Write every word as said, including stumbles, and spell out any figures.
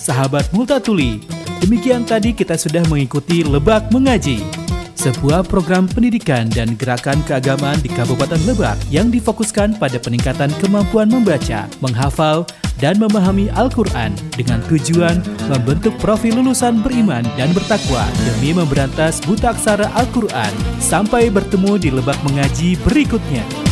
sahabat Multatuli. Demikian tadi kita sudah mengikuti Lebak Mengaji, sebuah program pendidikan dan gerakan keagamaan di Kabupaten Lebak yang difokuskan pada peningkatan kemampuan membaca, menghafal, dan memahami Al-Quran dengan tujuan membentuk profil lulusan beriman dan bertakwa demi memberantas buta aksara Al-Quran. Sampai bertemu di Lebak Mengaji berikutnya.